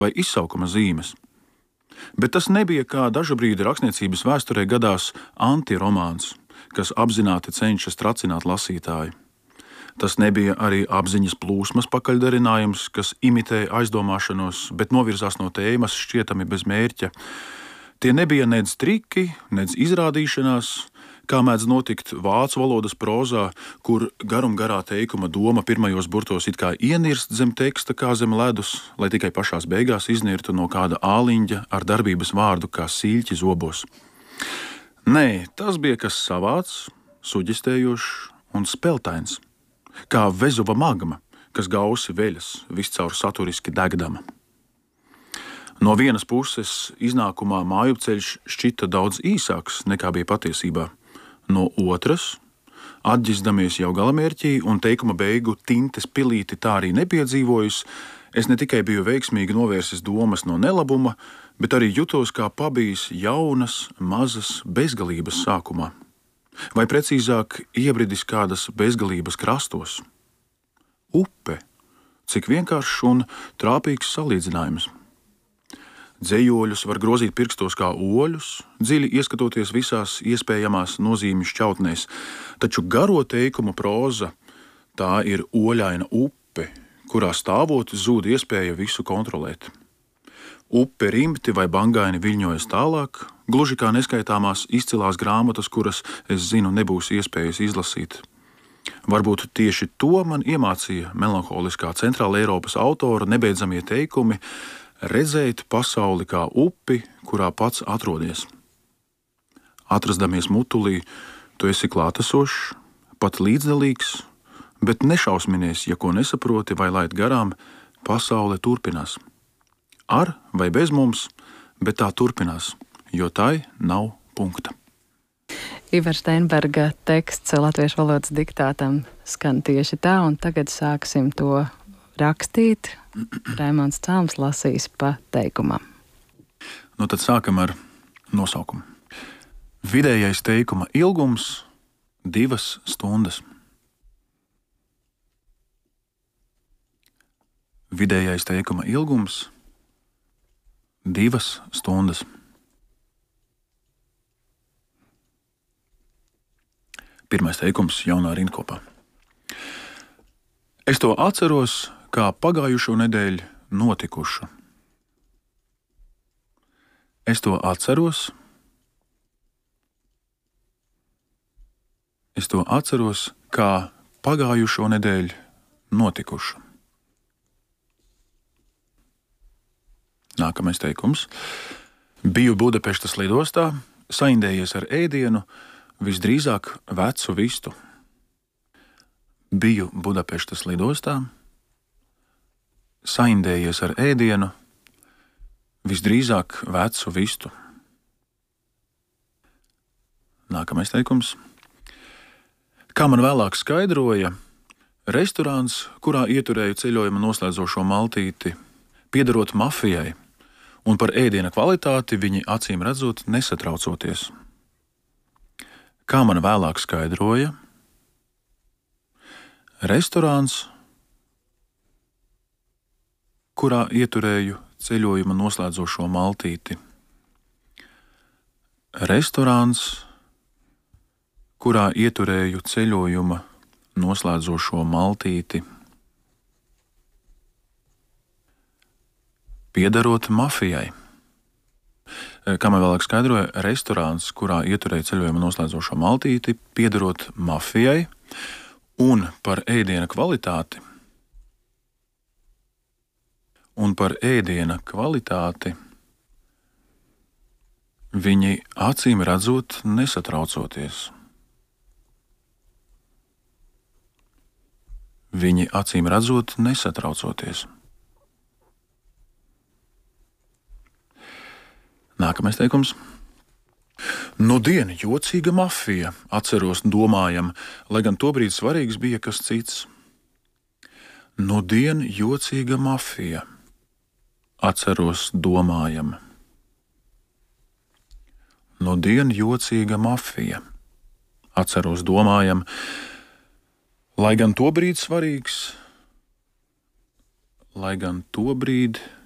vai izsaukuma zīmes. Bet tas nebija, kā dažu brīdi rakstniecības vēsturē gadās, antiromāns, kas apzināti cenšas tracināt lasītāju. Tas nebija arī apziņas plūsmas pakaļdarinājums, kas imitē aizdomāšanos, bet novirzās no tēmas šķietami bez mērķa. Tie nebija nedz triki, nedz izrādīšanās, kā mēdz notikt vācu valodas prozā, kur garumgarā teikuma doma pirmajos burtos it kā ienirst zem teksta kā zem ledus, lai tikai pašās beigās iznirtu no kāda āliņģa ar darbības vārdu kā siļķi zobos. Nē, tas bija kas savāds, suģistējošs un speltains, kā Vezuva magma, kas gausi veļas, viscaur saturiski degdama. No vienas puses iznākumā mājupceļš šķita daudz īsāks nekā bija patiesībā. No otras, atģizdamies jau galamērķī un teikuma beigu tintes pilīti tā arī nepiedzīvojis, es ne tikai biju veiksmīgi novērsis domas no nelabuma, bet arī jutos kā pabijis jaunas, mazas bezgalības sākumā. Vai precīzāk, iebridis kādas bezgalības krastos. Upe, cik vienkāršs un trāpīgs salīdzinājums. Dzejoļus var grozīt pirkstos kā oļus, dziļi ieskatoties visās iespējamās nozīmju šķautnēs, taču garo teikumu proza tā ir oļaina upe, kurā stāvot zūd iespēja visu kontrolēt. Upe rimti vai bangaini viļņojas tālāk, gluži kā neskaitāmās izcilās grāmatas, kuras, es zinu, nebūs iespējas izlasīt. Varbūt tieši to man iemācīja melanholiskā Centrāla Eiropas autora nebeidzamie teikumi, redzēt pasauli kā upi, kurā pats atrodies. Atrastamies mutulī, tu esi klātesošs, pat līdzdalīgs, bet nešausminies, ja ko nesaproti vai laid garām, pasaule turpinās. Ar vai bez mums, bet tā turpinās, jo tai nav punkta. Ivara Steinberga teksts latviešu valodas diktātam skan tieši tā, un tagad sāksim to rakstīt. Raimonds Calms lasīs pa teikumam. Nu tad sākam ar nosaukumu. Vidējais teikuma ilgums 2 stundas. Vidējais teikuma ilgums 2 stundas. Pirmais teikums jaunā rindkopā. Es to atceros, kā pagājušo nedēļu notikušu. Es to atceros. Es to atceros, kā pagājušo nedēļu notikušu. Nākamais teikums. Biju Budapeštas lidostā, saindējies ar ēdienu, visdrīzāk vecu vistu. Biju Budapeštas lidostā, saindējies ar ēdienu, visdrīzāk vecu vistu. Nākamais teikums. Kā man vēlāk skaidroja, restorāns, kurā ieturēju ceļojuma noslēdzošo maltīti, piederot mafijai, un par ēdiena kvalitāti viņi acīm redzot nesatraucoties. Kā man vēlāk skaidroja, restorāns, kurā ieturēju ceļojuma noslēdzošo maltīti. Restorāns, kurā ieturēju ceļojuma noslēdzošo maltīti. Piederot mafijai. Kā man vēlāk skaidroja, restorāns, kurā ieturēju ceļojuma noslēdzošo maltīti, piederot mafijai, un par ēdiena kvalitāti. Un par ēdiena kvalitāti viņi acīm redzot nesatraucoties. Viņi acīm redzot nesatraucoties. Nākamais teikums. Nudien jocīga mafija, atceros domājam, lai gan tobrīd svarīgs bija kas cits. Nudien jocīga mafija, atceros domājam. Nudien jocīga mafija, atceros domājam, lai gan tobrīd svarīgs, lai gan tobrīd